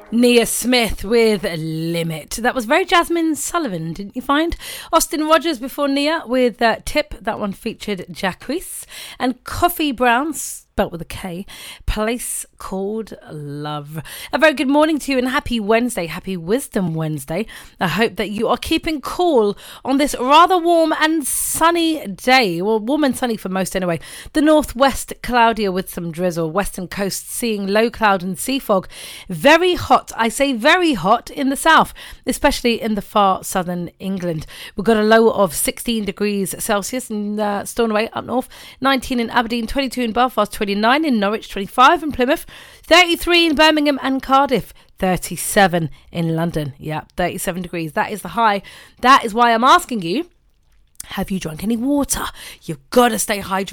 Nia Smith with Limit. That was very Jasmine Sullivan, didn't you find? Austin Rogers before Nia with Tip. That one featured Jacquees. And Coffee Brown, spelt with a K, Place Called Love. A very good morning to you and happy Wednesday, happy Wisdom Wednesday. I hope that you are keeping cool on this rather warm and sunny day. Well, warm and sunny for most anyway. The northwest cloudier with some drizzle. Western coast seeing low cloud and sea fog. Very hot. I say very hot in the south, especially in the far southern England. We've got a low of 16 degrees Celsius in Stornoway up north, 19 in Aberdeen, 22 in Belfast, 29 in Norwich, 25 in Plymouth, 33 in Birmingham and Cardiff, 37 in London. Yeah, 37 degrees. That is the high. That is why I'm asking you, have you drunk any water? You've got to stay hydrated.